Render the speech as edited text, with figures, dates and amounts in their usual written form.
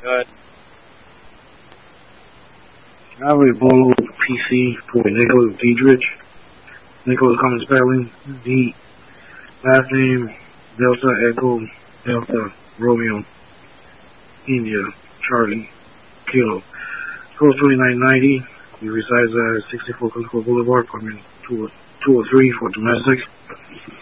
Good. Highway Bolo PC for Nicholas Diedrich. Nicholas common spelling, D. Last name, Delta Echo, Delta Romeo, India, Charlie, Kilo. Code 2990. He resides at 64 Coastal Boulevard, apartment 203 for domestic.